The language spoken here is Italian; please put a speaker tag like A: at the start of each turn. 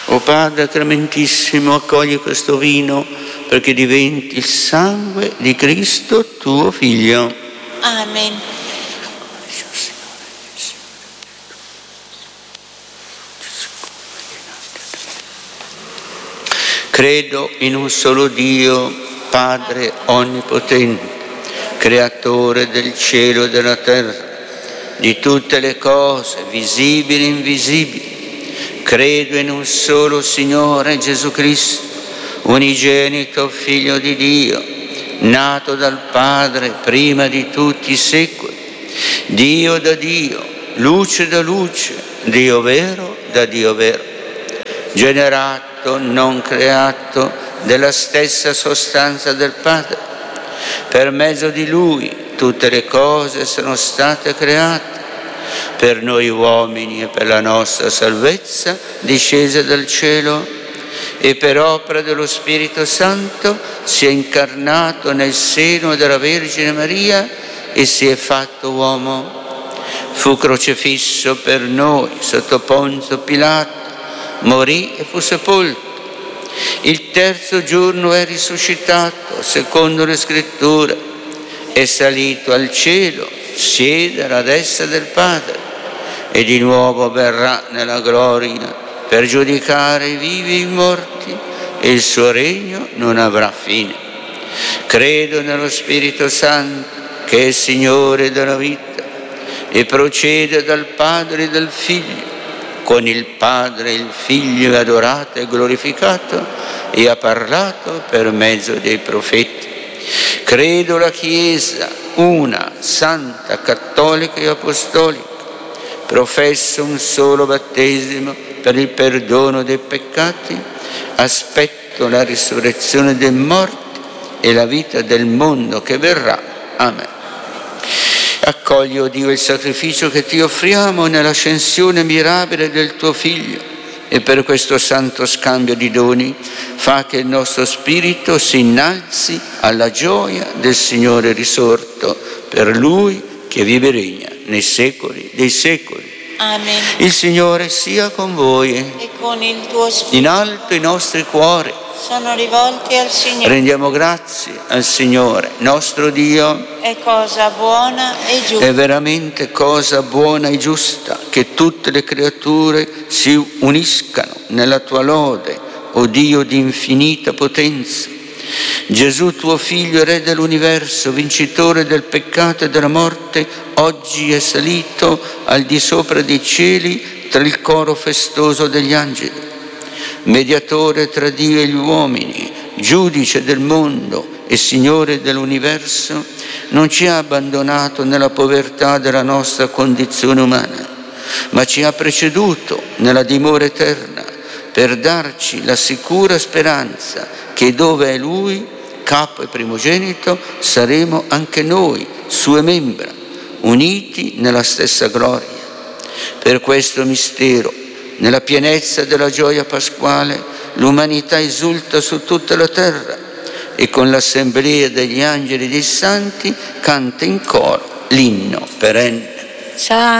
A: O Padre clementissimo, accogli questo vino perché diventi il sangue di Cristo tuo Figlio.
B: Amen.
A: Credo in un solo Dio, Padre onnipotente, creatore del cielo e della terra, di tutte le cose, visibili e invisibili. Credo in un solo Signore Gesù Cristo, unigenito Figlio di Dio, nato dal Padre prima di tutti i secoli, Dio da Dio, luce da luce, Dio vero da Dio vero, generato, non creato, della stessa sostanza del Padre. Per mezzo di Lui tutte le cose sono state create. Per noi uomini e per la nostra salvezza discese dal cielo e per opera dello Spirito Santo si è incarnato nel seno della Vergine Maria e si è fatto uomo. Fu crocifisso per noi sotto Ponzio Pilato, morì e fu sepolto. Il terzo giorno è risuscitato, secondo le Scritture, è salito al cielo, siede alla destra del Padre e di nuovo verrà nella gloria per giudicare i vivi e i morti, e il suo regno non avrà fine. Credo nello Spirito Santo, che è il Signore della vita e procede dal Padre e dal Figlio. Con il Padre e il Figlio è adorato e glorificato e ha parlato per mezzo dei profeti. Credo la Chiesa, una, santa, cattolica e apostolica. Professo un solo battesimo per il perdono dei peccati. Aspetto la risurrezione dei morti e la vita del mondo che verrà. Amen. Accogli, o Dio, il sacrificio che ti offriamo nell'ascensione mirabile del tuo Figlio, e per questo santo scambio di doni fa che il nostro spirito si innalzi alla gioia del Signore risorto, per Lui che vive e regna nei secoli dei secoli.
B: Amen.
A: Il Signore sia con voi.
B: E con il tuo spirito.
A: In alto i nostri cuori
B: Sono rivolti al Signore.
A: rendiamo grazie al Signore nostro Dio.
B: È cosa buona e giusta.
A: È veramente cosa buona e giusta che tutte le creature si uniscano nella tua lode, o Dio di infinita potenza. Gesù, tuo Figlio, Re dell'universo, vincitore del peccato e della morte, oggi è salito al di sopra dei cieli tra il coro festoso degli angeli. Mediatore tra Dio e gli uomini, giudice del mondo e Signore dell'universo, non ci ha abbandonato nella povertà della nostra condizione umana, ma ci ha preceduto nella dimora eterna per darci la sicura speranza che dove è Lui, capo e primogenito, saremo anche noi, sue membra, uniti nella stessa gloria. Per questo mistero, nella pienezza della gioia pasquale, l'umanità esulta su tutta la terra e con l'assemblea degli angeli e dei santi canta in coro l'inno perenne.